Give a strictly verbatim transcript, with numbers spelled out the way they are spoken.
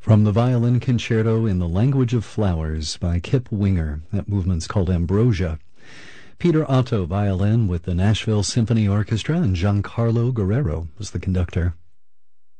From the Violin Concerto in the Language of Flowers by Kip Winger. That movement's called Ambrosia. Peter Otto, violin with the Nashville Symphony Orchestra, and Giancarlo Guerrero was the conductor.